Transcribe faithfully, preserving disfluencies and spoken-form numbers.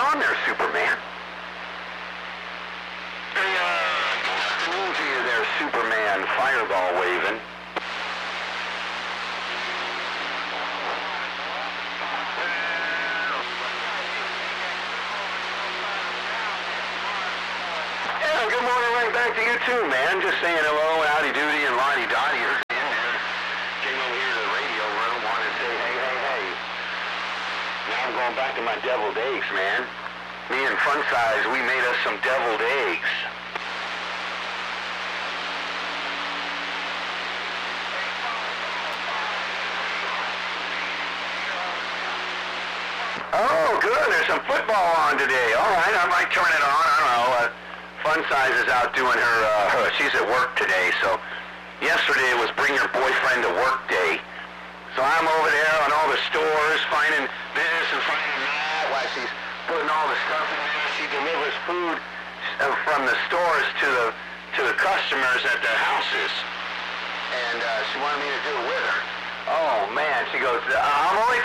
on there, Superman? Hey, uh, afternoon to you there, Superman, fireball waving. Yeah, good morning right back to you too, man. Just saying hello, howdy doody, and lottie dotty. Heard you in there. Came over here to the radio room, wanted to say hey, hey, hey. Now I'm going back to my deviled eggs, man. Me and Fun Size, we made us some deviled eggs. Oh, good. There's some football on today. All right, I might turn it on. I don't know. Uh, Fun Size is out doing her, uh, her, she's at work today, so yesterday was bring your boyfriend to work day. So I'm over there on all the stores, finding this and finding that while she's putting all the stuff in there. She delivers food uh, from the stores to the to the customers at their houses. And uh, she wanted me to do it with her. Oh, man. She goes, uh, I'm only